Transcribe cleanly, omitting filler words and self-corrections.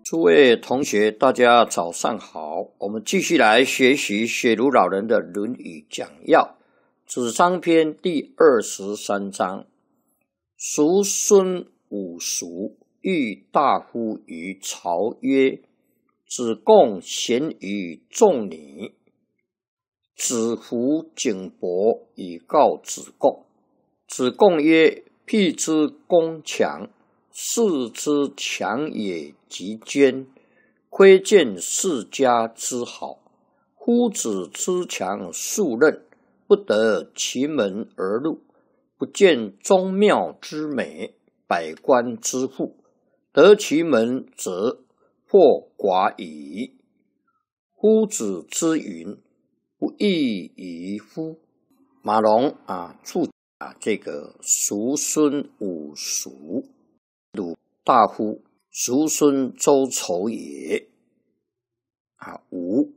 诸位同学，大家早上好。我们继续来学习雪茹老人的《论语讲要》子张篇第23章。叔孙五叔欲大夫于朝曰：子贡贤于众女。子服景伯以告子贡。子贡曰：辟之攻强，士之强也极坚，窥见世家之好。夫子之强数任，不得其门而入，不见宗庙之美，百官之富，得其门则破寡矣。夫子之云，不亦宜乎？马龙注这个叔孙五叔，鲁大夫，叔孙周仇也。五